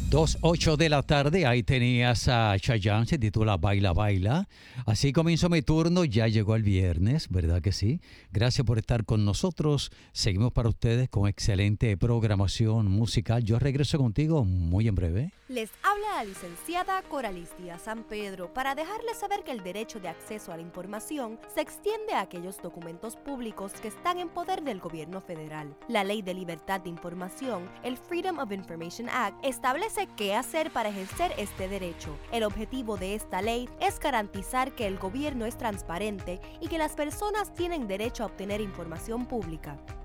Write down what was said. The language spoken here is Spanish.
2:08 de la tarde, ahí tenías a Chayanne, se titula Baila Baila. Así comienzo mi turno, ya llegó el viernes, ¿verdad que sí? Gracias por estar con nosotros. Seguimos para ustedes con excelente programación musical. Yo regreso contigo muy en breve. Les habla la licenciada Coralis Díaz San Pedro para dejarles saber que el derecho de acceso a la información se extiende a aquellos documentos públicos que están en poder del gobierno federal. La Ley de Libertad de Información, el Freedom of Information Act, establece qué hacer para ejercer este derecho. El objetivo de esta ley es garantizar que el gobierno es transparente y que las personas tienen derecho a obtener información pública.